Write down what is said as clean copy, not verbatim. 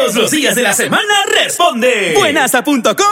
Todos los días de la semana responde. Buenasa.com